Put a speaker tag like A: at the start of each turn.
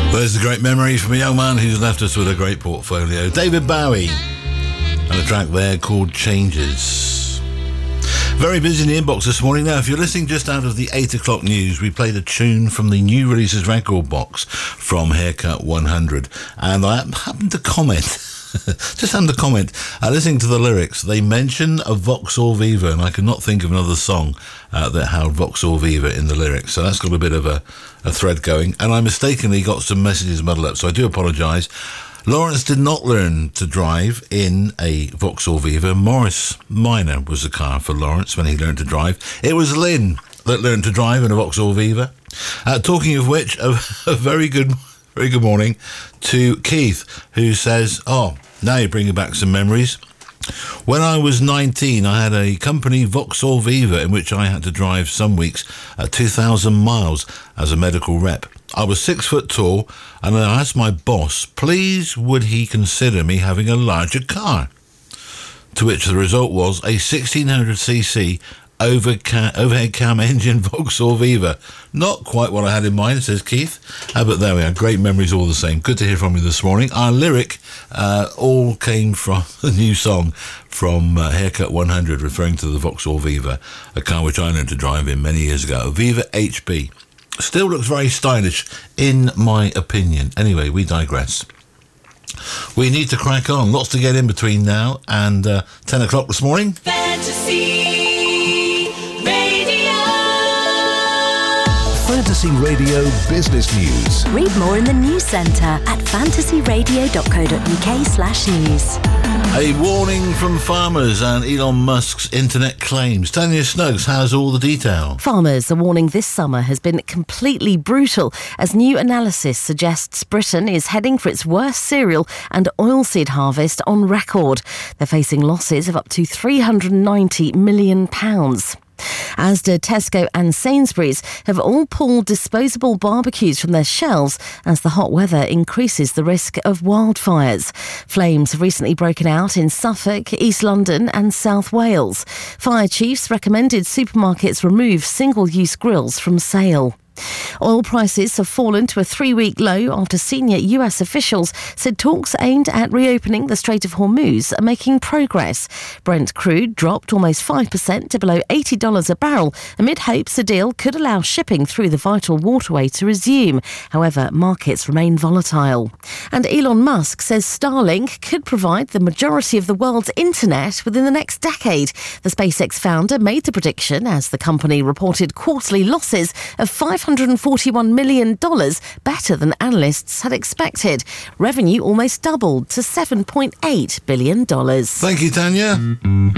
A: There's a great memory from a young man who's left us with a great portfolio. David Bowie, and a track there called Changes. Very busy in the inbox this morning. Now, if you're listening just out of the 8 o'clock news, we played a tune from the new releases record box from Haircut 100. And I happened to comment, listening to the lyrics, they mention a Vauxhall Viva, and I could not think of another song that had Vauxhall Viva in the lyrics. So that's got a bit of a thread going. And I mistakenly got some messages muddled up, so I do apologise. Lawrence did not learn to drive in a Vauxhall Viva. Morris Minor was the car for Lawrence when he learned to drive. It was Lynn that learned to drive in a Vauxhall Viva. Talking of which, a very good morning to Keith, who says, now you're bringing back some memories. When I was 19, I had a company Vauxhall Viva in which I had to drive some weeks at 2,000 miles as a medical rep. I was 6 foot tall, and I asked my boss, please would he consider me having a larger car? To which the result was a 1600cc overhead cam engine Vauxhall Viva. Not quite what I had in mind, says Keith, but there we are. Great memories all the same. Good to hear from you this morning. Our lyric all came from a new song from Haircut 100, referring to the Vauxhall Viva, a car which I learned to drive in many years ago. A Viva HB. Still looks very stylish, in my opinion. Anyway, we digress. We need to crack on. Lots to get in between now and 10 o'clock this morning.
B: Fantasy Radio Business News.
C: Read more in the News Centre at fantasyradio.co.uk/news.
A: A warning from farmers and Elon Musk's internet claims. Tanya Snuggs has all the detail.
D: Farmers are warning this summer has been completely brutal, as new analysis suggests Britain is heading for its worst cereal and oilseed harvest on record. They're facing losses of up to £390 million. Asda, Tesco and Sainsbury's have all pulled disposable barbecues from their shelves as the hot weather increases the risk of wildfires. Flames have recently broken out in Suffolk, East London and South Wales. Fire chiefs recommended supermarkets remove single-use grills from sale. Oil prices have fallen to a 3-week low after senior US officials said talks aimed at reopening the Strait of Hormuz are making progress. Brent crude dropped almost 5% to below $80 a barrel amid hopes the deal could allow shipping through the vital waterway to resume. However, markets remain volatile. And Elon Musk says Starlink could provide the majority of the world's internet within the next decade. The SpaceX founder made the prediction as the company reported quarterly losses of $541 million, better than analysts had expected. Revenue almost doubled to $7.8 billion.
A: Thank you, Tanya.